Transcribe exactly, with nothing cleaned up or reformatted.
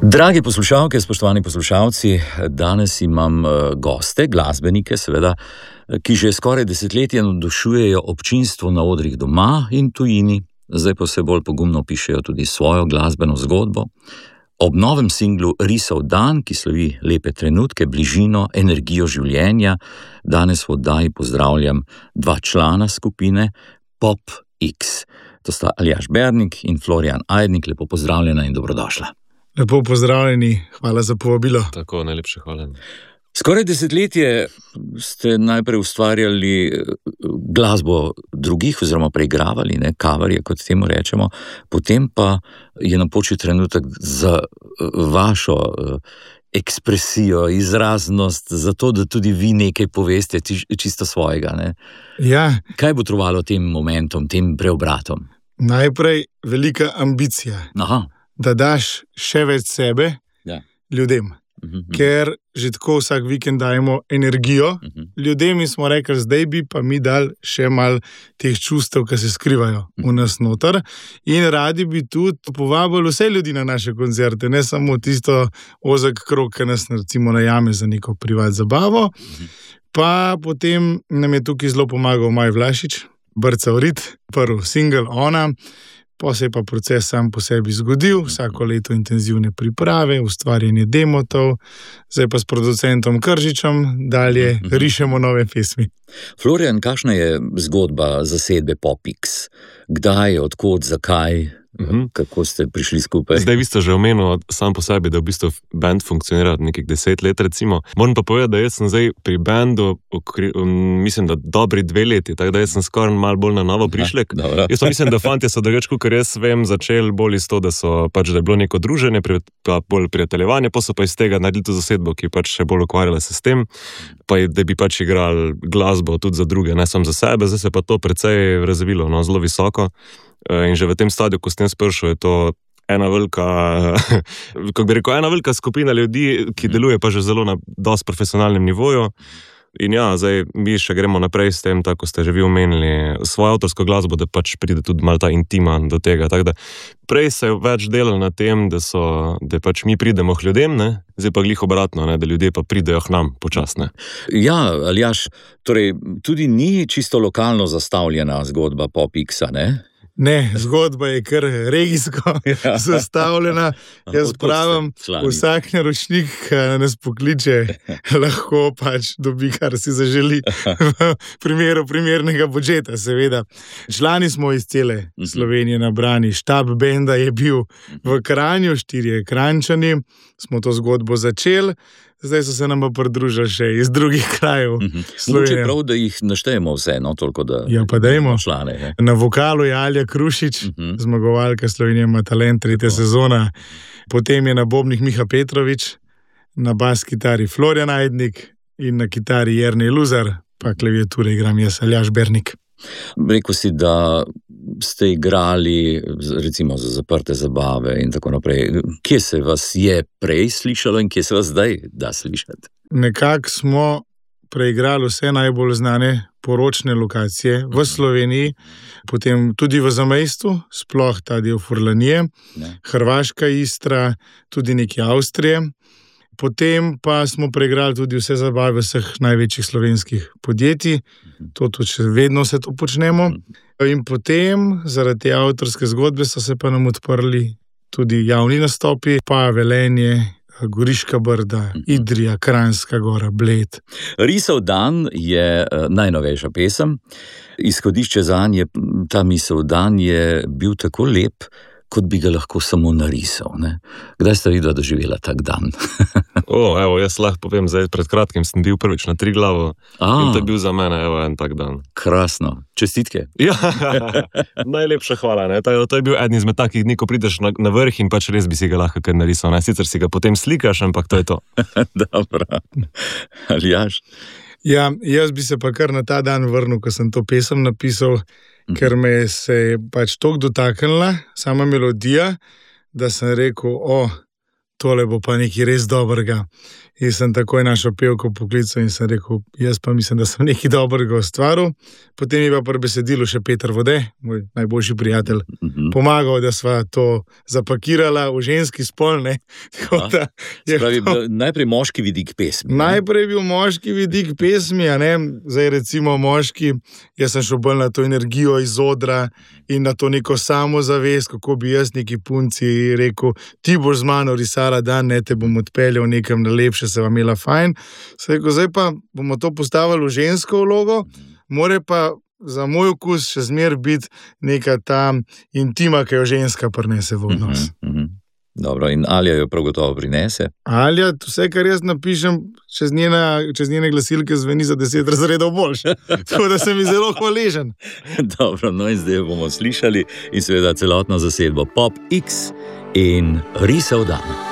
Dragi poslušalke, spoštovani poslušalci, danes imam goste, glasbenike seveda, ki že skoraj desetletje navdušujejo občinstvo na odrih doma in tujini, zdaj pa vse bolj pogumno pišejo tudi svojo glasbeno zgodbo. Ob novem singlu Risov dan, ki slovi lepe trenutke, bližino, energijo življenja, danes v oddaji pozdravljam dva člana skupine Pop X. To sta Aljaž Bernik in Florjan Ajdnik, lepo pozdravljena in dobrodošla. Lepo pozdravljeni, hvala za povabilo. Tako, najlepše hvala. Skoraj desetletje ste najprej ustvarjali glasbo drugih oziroma preigravali, ne, coverje, kot temu rečemo, potem pa je napočil trenutek za vašo ekspresijo, izraznost, za to, da tudi vi nekaj poveste čisto svojega. Ne. Ja. Kaj bo trovalo tem momentom, tem preobratom? Najprej velika ambicija. Aha. Da daš še več sebe ja. ljudem. Uh-huh. Ker že tako vsak vikend dajemo energijo uh-huh. ljudem in smo rekli, zdaj bi pa mi dali še mal teh čustev, ki se skrivajo uh-huh. v nas noter. In radi bi tudi povabili vse ljudi na naše koncerte, ne samo tisto ozek krog, ki nas recimo najame za neko privat zabavo. Uh-huh. Pa potem nam je tukaj zelo pomagal Maj Vlašič, Brca Vrit, prvi singel Ona. Pa se je pa proces sam po sebi zgodil, vsako leto intenzivne priprave, ustvarjanje demotov, zdaj pa s producentom Kržičem dalje rišemo nove pesmi. Florjan, kakšna je zgodba zasedbe Pop X? Kdaj, odkot, zakaj? Uh-huh. Kako ste prišli skupaj? Zdaj vi ste že omenil sam po sebi, da v bistvu band funkcionira nekih deset let recimo. Moram pa povedati, da jaz sem zdaj pri bandu mislim, da dobri dve leti, tako da jaz sem skoraj malo bolj na novo prišlek. Aha, jaz pa mislim, da fantje so drugače, kakor jaz vem, začeli bolj iz to, da so pač, da je bilo neko druženje, pa bolj prijateljevanje, pa so pa iz tega naredili to zasedbo, ki pač še bolj ukvarjala se s tem, pa je, da bi pač igrali glasbo tudi za druge, ne samo za sebe, zdaj se pa to precej razvilo, no, zelo visoko. In že v tem stadiju, ko s tem spršal, je to ena velika, kako bi rekel, ena velika skupina ljudi, ki deluje pa že zelo na dosti profesionalnem nivoju. In ja, zdaj mi še gremo naprej s tem, tako ste že vi omenili, svojo avtorsko glasbo, da pač pride tudi malo ta intima do tega. Tako da prej se je več delalo na tem, da, so, da pač mi pridemo k ljudem, ne? Zdaj pa glih obratno, ne? Da ljudje pa pridejo k nam počasne. Ja, Aljaž, torej tudi ni čisto lokalno zastavljena zgodba Pop X-a, ne? Ne, zgodba je kar regijsko ja. zastavljena. Jaz pravim, vsak naročnik, ki nas pokliče, lahko pač dobi, kar si zaželi v primeru primernega budžeta, seveda. Člani smo iz cele Slovenije nabrani, štab benda je bil v Kranju, štirje Kranjčani, smo to zgodbo začeli. Zdaj so se nam pa pridružili še iz drugih krajev uh-huh. Slovenije. Prav, da jih naštejemo vse, no, toliko da... Ja, pa dajmo. Člane, je. Na vokalu je Alja Krušič, uh-huh. zmagovalka Slovenije ima talent, tretja sezona. Potem je na bobnih Miha Petrovič, na bas kitari Florjan Ajdnik in na kitari Jernej Luzar, pa klaviature igram jaz, Aljaž Bernik. Rekel si, da ste igrali recimo za zaprte zabave in tako naprej. Kje se vas je prej slišalo in kje se vas zdaj da slišati? Nekako smo preigrali vse najbolj znane poročne lokacije v Sloveniji, potem tudi v zamejstvu, sploh ta del Furlanije, Hrvaška, Istra, tudi nekaj Avstrije. Potem pa smo preigrali tudi vse zabave vseh največjih slovenskih podjetij, to tudi še vedno se to počnemo. In potem, zaradi te avtorske zgodbe, so se pa nam odprli tudi javni nastopi, pa Velenje, Goriška Brda, Idrija, Kranjska Gora, Bled. Risov dan je najnovejša pesem. Izhodišče zanj je, ta misel dan je bil tako lep, kot bi ga lahko samo narisal. Ne? Kdaj ste videla doživela tak dan? o, evo, jaz lahko povem, zdaj pred kratkim sem bil prvič na Triglavu in to je bil za mene evo, en tak dan. Krasno. Čestitke. Ja, najlepša hvala. Ne? To, to je bil eden izmed takih dni, ko prideš na, na vrh in pač res bi si ga lahko kar narisal. Ne? Sicer si ga potem slikaš, ampak to je to. Dobro. Aljaž? Ja, jaz bi se pa kar na ta dan vrnil, ko sem to pesem napisal, ker me se je pač toliko dotaknila, sama melodija, da sem rekel, o, tole bo pa nekaj res dobrega. In sem takoj našo pevko poklical in sem rekel, jaz pa mislim, da sem nekaj dobrega ustvaril. Potem je pa pri besedilu še Peter Vode, moj najboljši prijatelj, pomagal, da sva to zapakirala v ženski spol. Spravi, to... Najprej moški vidik pesmi. Ne? Najprej je bil moški vidik pesmi, a ne, zdaj recimo moški, jaz sem šel bolj na to energijo iz odra in na to neko samozavest, kako bi jaz neki punci rekel, ti boš z mano risala dan, ne te bom odpeljal nekam na lepše, se vam imela fajn. Rekel, zdaj pa bomo to postavili v žensko vlogo, more pa za moj okus še zmer biti neka ta intima, ki jo ženska prinese v odnos. Uh-huh, uh-huh. Dobro, in Alja jo prav gotovo prinese? Alja, vse, kar jaz napišem, čez, njena, čez njene glasilke zveni za deset razredov boljše. Tako da sem mi zelo hvaležen. Dobro, no in zdaj bomo slišali in seveda celotno zasedbo Pop X in Risal dan.